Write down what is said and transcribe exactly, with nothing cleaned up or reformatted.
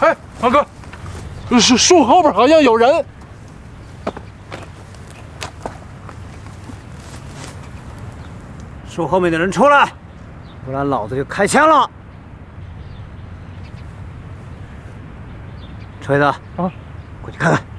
哎，大哥，树树后边好像有人。 树后面的人出来，不然老子就开枪了。锤子，啊，过去看看。